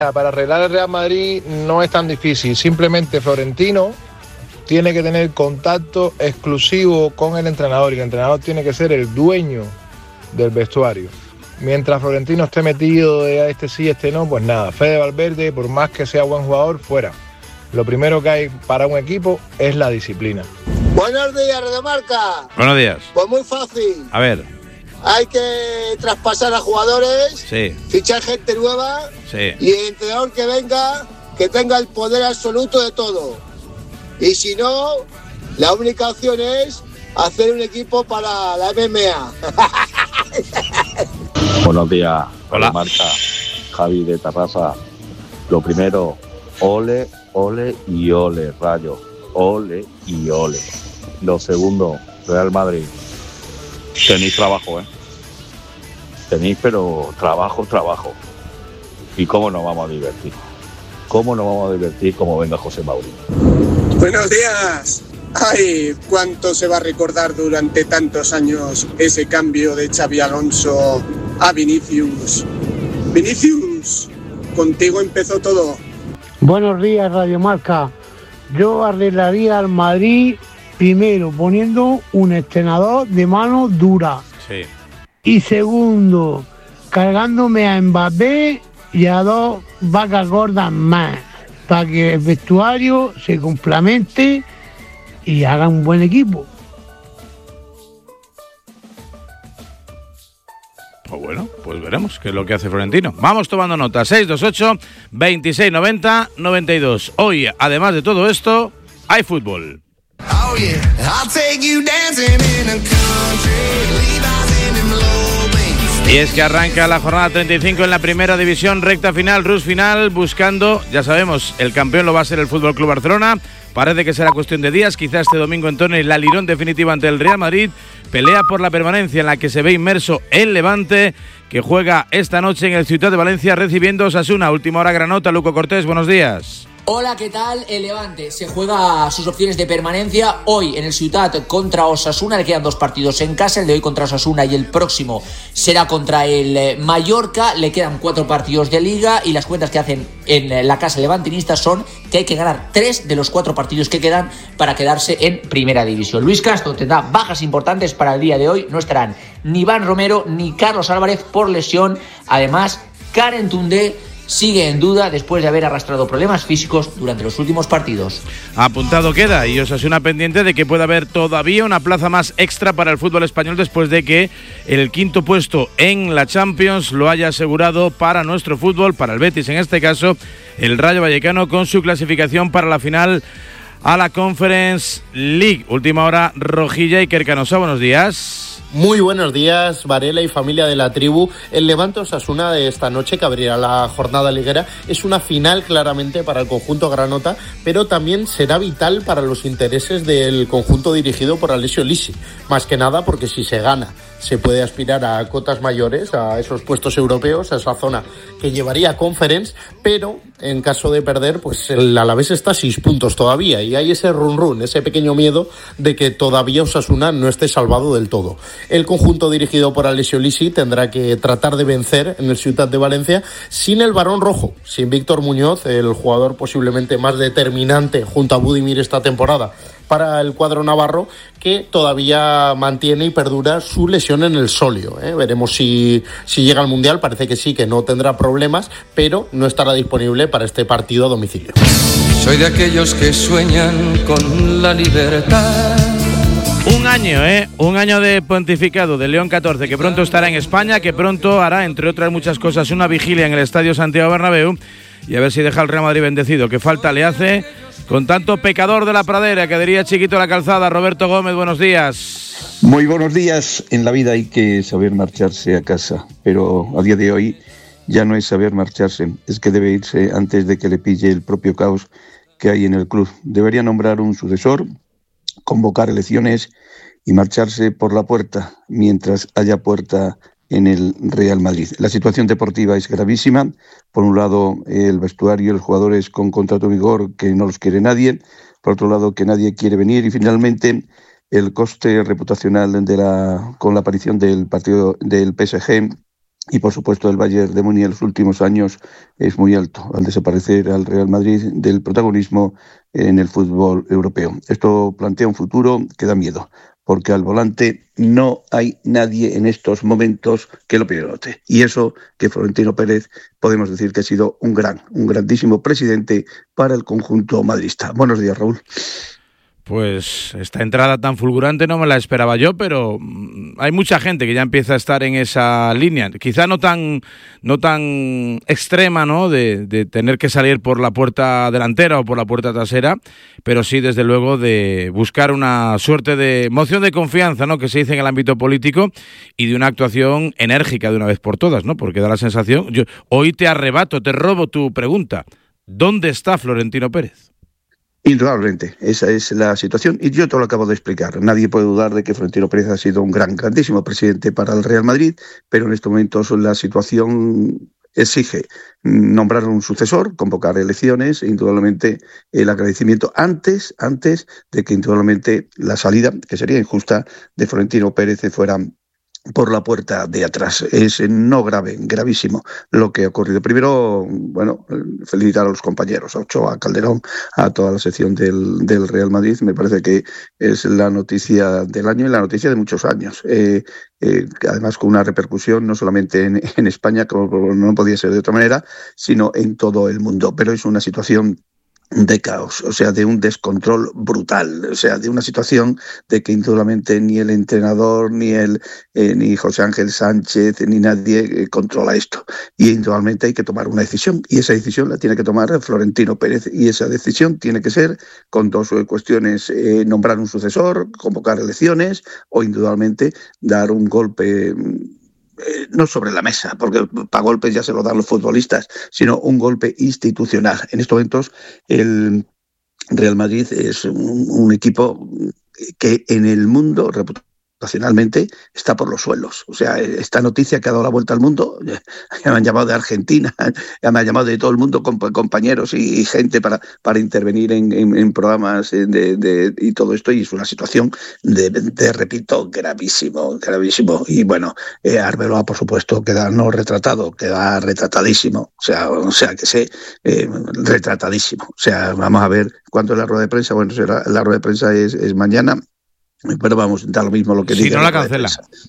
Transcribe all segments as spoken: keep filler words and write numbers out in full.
Para arreglar el Real Madrid no es tan difícil, simplemente Florentino tiene que tener contacto exclusivo con el entrenador y el entrenador tiene que ser el dueño del vestuario. Mientras Florentino esté metido de este sí, este no, pues nada, Fede Valverde, por más que sea buen jugador, fuera. Lo primero que hay para un equipo es la disciplina. Buenos días, Radio Marca. Buenos días. Pues muy fácil. A ver. Hay que traspasar a jugadores, sí. fichar gente nueva sí. y el entrenador que venga, que tenga el poder absoluto de todo. Y si no, la única opción es hacer un equipo para la M M A. Buenos días, hola Marca, Javi de Tarrasa. Lo primero, ole, ole y ole, Rayo, ole y ole. Lo segundo, Real Madrid, tenéis trabajo, ¿eh? Tenéis, pero trabajo, trabajo. ¿Y cómo nos vamos a divertir? ¿Cómo nos vamos a divertir como venga José Mourinho? Buenos días. Ay, cuánto se va a recordar durante tantos años ese cambio de Xabi Alonso a Vinicius. Vinicius, contigo empezó todo. Buenos días, Radio Marca. Yo arreglaría al Madrid primero poniendo un entrenador de mano dura. Sí. Y segundo, cargándome a Mbappé y a dos vacas gordas más, para que el vestuario se complemente y haga un buen equipo. Pues bueno, pues veremos qué es lo que hace Florentino. Vamos tomando nota. seis dos ocho, veintiséis noventa, noventa y dos. Hoy, además de todo esto, hay fútbol. Oh, yeah. I'll take you dancing in a country. Y es que arranca la jornada treinta y cinco en la primera división, recta final, rush final, buscando, ya sabemos, el campeón lo va a ser el F C Barcelona. Parece que será cuestión de días, quizás este domingo en torno la lirón definitiva ante el Real Madrid. Pelea por la permanencia en la que se ve inmerso el Levante, que juega esta noche en el Ciutat de Valencia recibiendo Osasuna. Última hora Granota, Luco Cortés, buenos días. Hola, ¿qué tal? El Levante se juega sus opciones de permanencia hoy en el Ciutat contra Osasuna. Le quedan dos partidos en casa, el de hoy contra Osasuna y el próximo será contra el Mallorca. Le quedan cuatro partidos de Liga y las cuentas que hacen en la casa levantinista son que hay que ganar tres de los cuatro partidos que quedan para quedarse en Primera División. Luis Castro tendrá bajas importantes para el día de hoy. No estarán ni Iván Romero ni Carlos Álvarez por lesión. Además, Karen Toundé sigue en duda después de haber arrastrado problemas físicos durante los últimos partidos. Apuntado queda y Osasuna pendiente de que pueda haber todavía una plaza más extra para el fútbol español después de que el quinto puesto en la Champions lo haya asegurado para nuestro fútbol, para el Betis en este caso, el Rayo Vallecano con su clasificación para la final a la Conference League. Última hora, Rojilla y Kercanosa, buenos días. Muy buenos días, Varela y familia de la tribu. El Levante Osasuna de esta noche, que abrirá la jornada liguera, es una final claramente para el conjunto granota, pero también será vital para los intereses del conjunto dirigido por Alessio Lisi. Más que nada porque si se gana, se puede aspirar a cotas mayores, a esos puestos europeos, a esa zona que llevaría a Conference, pero en caso de perder, pues el Alavés está a seis puntos todavía y hay ese run run, ese pequeño miedo de que todavía Osasuna no esté salvado del todo. El conjunto dirigido por Alessio Lisi tendrá que tratar de vencer en el Ciutat de Valencia sin el Barón Rojo, sin Víctor Muñoz, el jugador posiblemente más determinante junto a Budimir esta temporada para el cuadro navarro, que todavía mantiene y perdura su lesión en el sóleo. ¿eh? Veremos si, si llega al Mundial, parece que sí, que no tendrá problemas, pero no estará disponible para este partido a domicilio. Soy de aquellos que sueñan con la libertad. Un año, ¿eh? Un año de pontificado de León catorce, que pronto estará en España, que pronto hará, entre otras muchas cosas, una vigilia en el Estadio Santiago Bernabéu, y a ver si deja al Real Madrid bendecido, que falta le hace con tanto pecador de la pradera, que diría Chiquito la Calzada. Roberto Gómez, buenos días. Muy buenos días. En la vida hay que saber marcharse a casa, pero a día de hoy ya no es saber marcharse, es que debe irse antes de que le pille el propio caos que hay en el club. Debería nombrar un sucesor, convocar elecciones y marcharse por la puerta mientras haya puerta en el Real Madrid. La situación deportiva es gravísima. Por un lado, el vestuario, los jugadores con contrato en vigor que no los quiere nadie. Por otro lado, que nadie quiere venir. Y finalmente, el coste reputacional de la, con la aparición del partido del P S G y por supuesto el Bayern de Múnich en los últimos años es muy alto al desaparecer al Real Madrid del protagonismo en el fútbol europeo. Esto plantea un futuro que da miedo, porque al volante no hay nadie en estos momentos que lo pilote. Y eso que Florentino Pérez podemos decir que ha sido un gran, un grandísimo presidente para el conjunto madridista. Buenos días, Raúl. Pues esta entrada tan fulgurante no me la esperaba yo, pero hay mucha gente que ya empieza a estar en esa línea, quizá no tan no tan extrema, ¿no? De, de tener que salir por la puerta delantera o por la puerta trasera, pero sí, desde luego, de buscar una suerte de moción de confianza, ¿no? Que se dice en el ámbito político, y de una actuación enérgica de una vez por todas, ¿no? Porque da la sensación, yo hoy te arrebato, te robo tu pregunta, ¿dónde está Florentino Pérez? Indudablemente, esa es la situación y yo te lo acabo de explicar. Nadie puede dudar de que Florentino Pérez ha sido un gran, grandísimo presidente para el Real Madrid, pero en estos momentos la situación exige nombrar un sucesor, convocar elecciones, e indudablemente el agradecimiento antes, antes de que indudablemente la salida, que sería injusta, de Florentino Pérez fuera por la puerta de atrás. Es no grave, gravísimo lo que ha ocurrido. Primero, bueno, felicitar a los compañeros, a Ochoa, a Calderón, a toda la sección del, del Real Madrid. Me parece que es la noticia del año y la noticia de muchos años. Eh, eh, además con una repercusión no solamente en, en España, como no podía ser de otra manera, sino en todo el mundo. Pero es una situación de caos, o sea, de un descontrol brutal, o sea, de una situación de que indudablemente ni el entrenador, ni el eh, ni José Ángel Sánchez, ni nadie eh, controla esto. Y indudablemente hay que tomar una decisión, y esa decisión la tiene que tomar Florentino Pérez, y esa decisión tiene que ser con dos eh, cuestiones, eh, nombrar un sucesor, convocar elecciones, o indudablemente dar un golpe, Eh, no sobre la mesa, porque para golpes ya se lo dan los futbolistas, sino un golpe institucional. En estos momentos el Real Madrid es un, un equipo que en el mundo reputacionalmente está por los suelos. O sea, esta noticia que ha dado la vuelta al mundo, ya me han llamado de Argentina, ya me han llamado de todo el mundo, compañeros y, y gente para, para intervenir en, en, en programas de, de, y todo esto, y es una situación de, de repito, gravísimo, gravísimo. Y bueno, eh, Arbeloa, por supuesto, queda no retratado, queda retratadísimo, o sea, o sea que sé, eh, retratadísimo. O sea, vamos a ver cuándo es la rueda de prensa. Bueno, será, la rueda de prensa es, es mañana. Pero vamos, da lo mismo lo que si diga. No la cancela.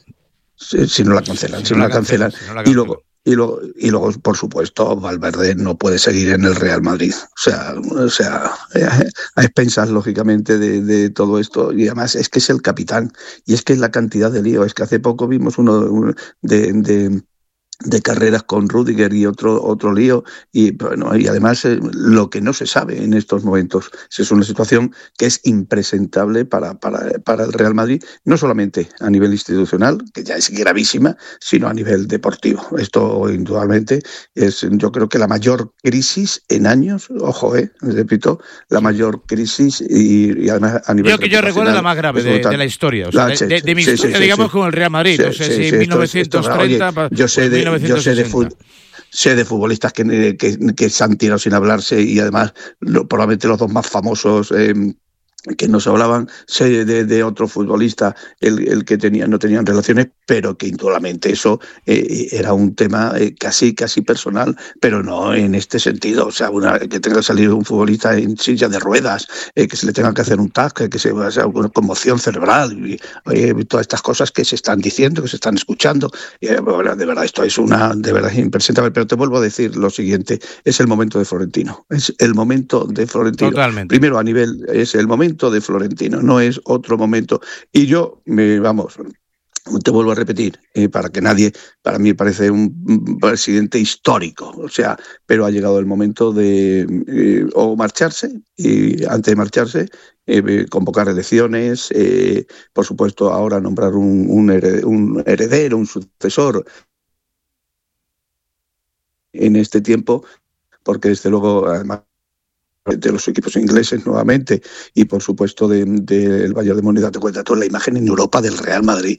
Si, si no la cancelan. Si, si no la cancelan. Si no la cancelan. Y luego, y, luego, y luego, por supuesto, Valverde no puede seguir en el Real Madrid. O sea, o sea a expensas, lógicamente, de, de todo esto. Y además es que es el capitán. Y es que es la cantidad de lío. Es que hace poco vimos uno, uno de... de de carreras con Rüdiger y otro otro lío, y bueno, y además eh, lo que no se sabe en estos momentos es una situación que es impresentable para, para, para el Real Madrid, no solamente a nivel institucional, que ya es gravísima, sino a nivel deportivo. Esto indudablemente es, yo creo que la mayor crisis en años, ojo, eh, repito, la mayor crisis y, y además a nivel yo que yo recuerdo la más grave de, de la historia, o sea, la, de, de, de mi sí, historia, sí, digamos, sí, con el Real Madrid, sí, no sé sí, si sí, mil novecientos treinta, esto, oye, yo sé de Yo sé de, fut, sé de futbolistas que, que, que se han tirado sin hablarse, y además lo, probablemente los dos más famosos eh, que no se hablaban, sé de, de otro futbolista, el, el que tenía, no tenían relaciones, pero que indudablemente eso eh, era un tema eh, casi casi personal, pero no en este sentido. O sea, una, que tenga que salir un futbolista en silla de ruedas, eh, que se le tenga que hacer un tac, que se o sea, una conmoción cerebral, y eh, todas estas cosas que se están diciendo, que se están escuchando. Eh, bueno, de verdad, esto es una de verdad impresentable. Pero te vuelvo a decir lo siguiente: es el momento de Florentino, es el momento de Florentino. Totalmente. Primero a nivel, es el momento de Florentino, no es otro momento. Y yo, me, vamos, te vuelvo a repetir, eh, para que nadie, para mí parece un presidente histórico, o sea, pero ha llegado el momento de eh, o marcharse, y antes de marcharse, eh, convocar elecciones, eh, por supuesto ahora nombrar un, un, heredero, un heredero, un sucesor en este tiempo, porque desde luego, además, de los equipos ingleses nuevamente y por supuesto del de, de Bayern de Múnich. Date cuenta tú la imagen en Europa del Real Madrid,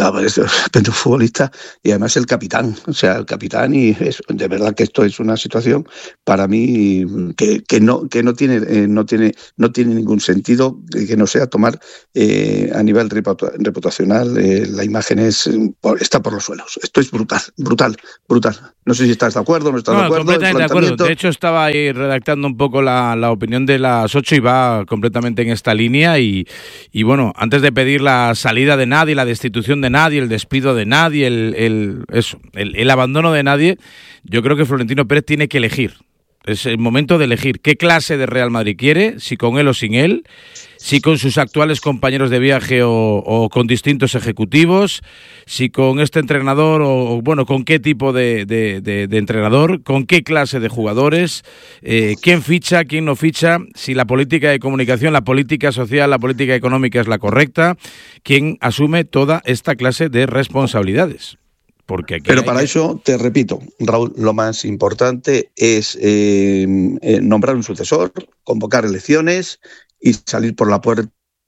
el futbolista y además el capitán, o sea, el capitán, y es, de verdad que esto es una situación para mí que, que no que no tiene eh, no tiene no tiene ningún sentido que no sea tomar eh, a nivel reputacional eh, la imagen es está por los suelos. Esto es brutal, brutal, brutal. No sé si estás de acuerdo o no estás no, de acuerdo. Completamente de acuerdo. De hecho, estaba ahí redactando un poco la, la opinión de las ocho y va completamente en esta línea. Y, y bueno, antes de pedir la salida de nadie, la destitución de nadie, el despido de nadie, el, el, eso, el, el abandono de nadie, yo creo que Florentino Pérez tiene que elegir. Es el momento de elegir qué clase de Real Madrid quiere, si con él o sin él, si con sus actuales compañeros de viaje o, o con distintos ejecutivos, si con este entrenador o, bueno, con qué tipo de, de, de, de entrenador, con qué clase de jugadores, eh, quién ficha, quién no ficha, si la política de comunicación, la política social, la política económica es la correcta, quién asume toda esta clase de responsabilidades. Porque aquí Pero para que... eso, te repito, Raúl, lo más importante es eh, eh, nombrar un sucesor, convocar elecciones y salir por la puerta,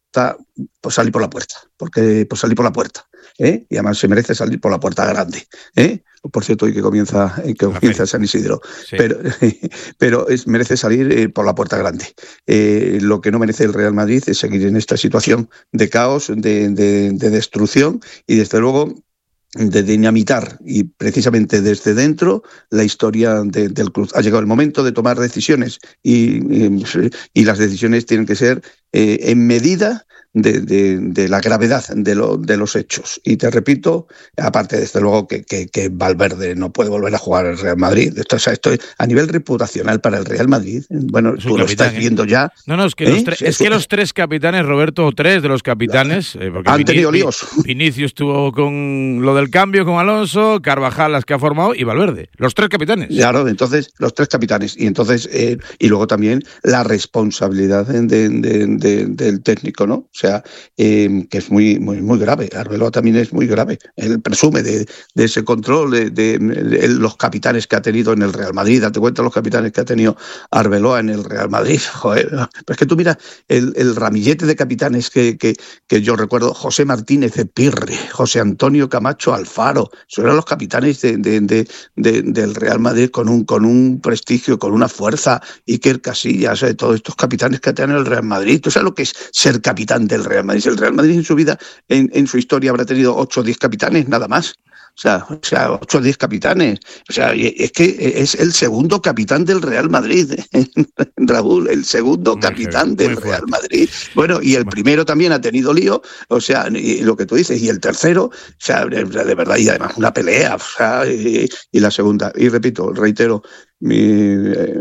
pues salir por la puerta, porque pues salir por la puerta, ¿eh? Y además se merece salir por la puerta grande, ¿eh? Por cierto, hoy que comienza, que comienza San Isidro, sí. pero, pero es, merece salir eh, por la puerta grande. Eh, lo que no merece el Real Madrid es seguir en esta situación de caos, de, de, de destrucción y desde luego de dinamitar y precisamente desde dentro la historia de, del club. Ha llegado el momento de tomar decisiones y, y, y las decisiones tienen que ser eh, en medida de, de, de la gravedad de, lo, de los hechos. Y te repito, aparte desde luego que, que, que Valverde no puede volver a jugar al Real Madrid. Esto, o sea, esto a nivel reputacional para el Real Madrid, bueno, tú capitán, lo estás viendo ya. No, no, es que, ¿eh? los, tre- es que los tres capitanes, Roberto, o tres de los capitanes, eh, porque han Vinic- tenido líos. Vinicius estuvo con lo del cambio con Alonso, Carvajal las que ha formado y Valverde. Los tres capitanes. Claro, entonces, los tres capitanes. Y entonces, eh, y luego también la responsabilidad de, de, de, del técnico, ¿no? O sea, eh, que es muy, muy, muy grave. Arbeloa también es muy grave. Él presume de, de ese control de, de, de los capitanes que ha tenido en el Real Madrid. Date cuenta los capitanes que ha tenido Arbeloa en el Real Madrid. Joder, pero es que tú mira el, el ramillete de capitanes que, que, que yo recuerdo. José Martínez de Pirri, José Antonio Camacho Alfaro. Esos eran los capitanes de, de, de, de, del Real Madrid con un, con un prestigio, con una fuerza. Iker Casillas, eh, todos estos capitanes que tienen el Real Madrid. ¿Tú sabes lo que es ser capitán del Real Madrid? El Real Madrid en su vida, en, en su historia, habrá tenido ocho o diez capitanes, nada más. O sea, o sea, ocho o diez capitanes. O sea, es que es el segundo capitán del Real Madrid, Raúl, el segundo muy capitán fuerte, del Real Madrid. Bueno, y el bueno. primero también ha tenido lío, o sea, y lo que tú dices, y el tercero, o sea, de verdad, y además una pelea, o sea, y, y la segunda. Y repito, reitero, mi... Eh,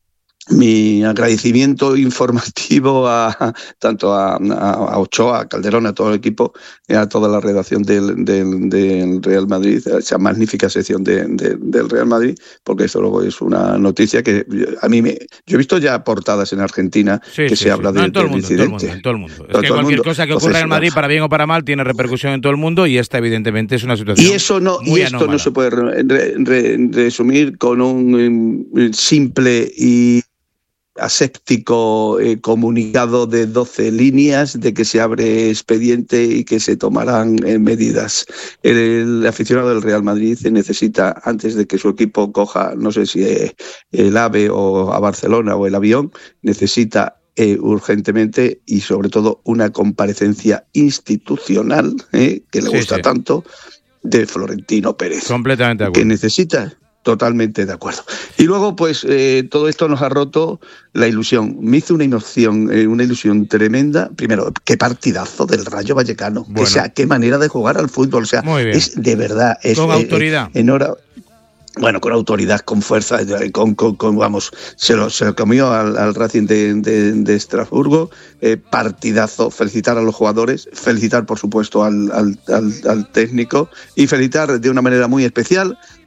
mi agradecimiento informativo a tanto a, a, a Ochoa, a Calderón, a todo el equipo, a toda la redacción del, del, del Real Madrid, a esa magnífica sección de, de, del Real Madrid, porque esto luego es una noticia que a mí me... Yo he visto ya portadas en Argentina sí, que sí, se sí. habla de, no, del incidente. En todo el mundo. En todo el mundo. Es que cualquier mundo. cosa que ocurra en el Madrid, para bien o para mal, tiene repercusión en todo el mundo y esta evidentemente es una situación y eso no muy Y esto anómala. No se puede re, re, re, resumir con un um, simple y aséptico eh, comunicado de doce líneas de que se abre expediente y que se tomarán eh, medidas. El, el aficionado del Real Madrid necesita, antes de que su equipo coja, no sé si eh, el AVE o a Barcelona o el avión, necesita Eh, urgentemente y sobre todo una comparecencia institucional eh, que le sí, gusta sí. tanto de Florentino Pérez. Completamente de acuerdo. Que necesita... Totalmente de acuerdo. Y luego, pues, eh, todo esto nos ha roto la ilusión. Me hizo una ilusión, eh, una ilusión tremenda. Primero, qué partidazo del Rayo Vallecano. Bueno. O sea, qué manera de jugar al fútbol. O sea, es de verdad. Es, con eh, autoridad. Eh, en hora... Bueno, con autoridad, con fuerza, con, con, con vamos, se lo, se lo comió al, al Racing de, de, de Estrasburgo, eh, partidazo, felicitar a los jugadores, felicitar por supuesto al, al, al, al técnico y felicitar de una manera muy especial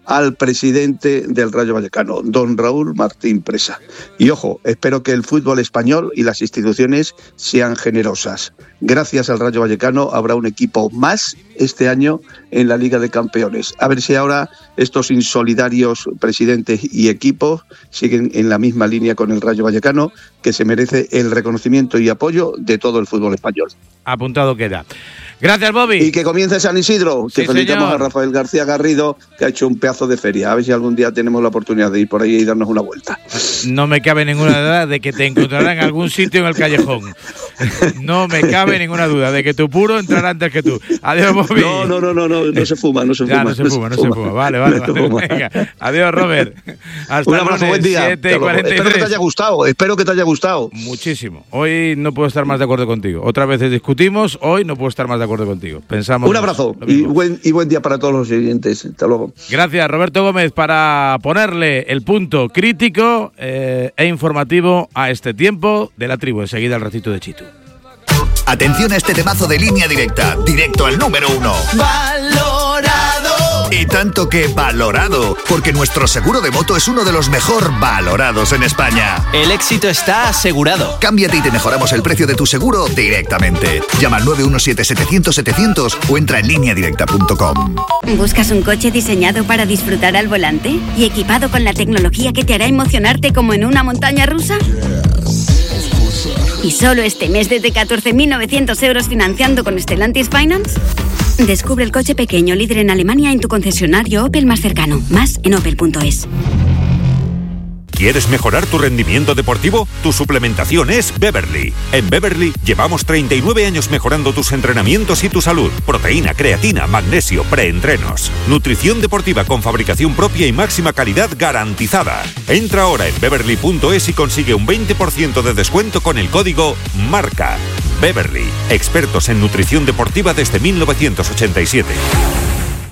al presidente del Rayo Vallecano, don Raúl Martín Presa. Y ojo, espero que el fútbol español y las instituciones sean generosas. Gracias al Rayo Vallecano habrá un equipo más este año en la Liga de Campeones. A ver si ahora estos insolidarios presidentes y equipos siguen en la misma línea con el Rayo Vallecano, que se merece el reconocimiento y apoyo de todo el fútbol español. Apuntado queda. Gracias, Bobby. Y que comience San Isidro, que sí, felicitamos señor. a Rafael García Garrido, que ha hecho un pedazo de feria. A ver si algún día tenemos la oportunidad de ir por ahí y darnos una vuelta. No me cabe ninguna duda de que te encontrará en algún sitio en el callejón. No me cabe ninguna duda de que tu puro entrará antes que tú. Adiós, Bobby. No, no, no, no, no, no se fuma, no se fuma. Ya, no se fuma, no se fuma. Vale, vale, No se vale. fuma. Venga. Adiós, Robert. Hasta Un abrazo, lunes, buen día. siete y cuarenta y tres. Espero que te haya gustado, espero que te haya gustado. Muchísimo. Hoy no puedo estar más de acuerdo contigo. Otras veces discutimos, hoy no puedo estar más de acuerdo contigo. Pensamos. Un abrazo y buen, y buen día para todos los oyentes. Hasta luego. Gracias, Roberto Gómez, para ponerle el punto crítico eh, e informativo a este tiempo de la tribu. Enseguida el ratito de Chitu. Atención a este temazo de Línea Directa, directo al número uno. ¡Valorado! Y tanto que valorado, porque nuestro seguro de moto es uno de los mejor valorados en España. El éxito está asegurado. Cámbiate y te mejoramos el precio de tu seguro directamente. Llama al nueve uno siete setecientos setecientos o entra en línea directa punto com. ¿Buscas un coche diseñado para disfrutar al volante y equipado con la tecnología que te hará emocionarte como en una montaña rusa? ¿Y solo este mes desde catorce mil novecientos euros financiando con Stellantis Finance? Descubre el coche pequeño líder en Alemania en tu concesionario Opel más cercano. Más en opel punto es. ¿Quieres mejorar tu rendimiento deportivo? Tu suplementación es Beverly. En Beverly llevamos treinta y nueve años mejorando tus entrenamientos y tu salud. Proteína, creatina, magnesio, preentrenos. Nutrición deportiva con fabricación propia y máxima calidad garantizada. Entra ahora en beverly punto es y consigue un veinte por ciento de descuento con el código MARCA. Beverly, expertos en nutrición deportiva desde mil novecientos ochenta y siete.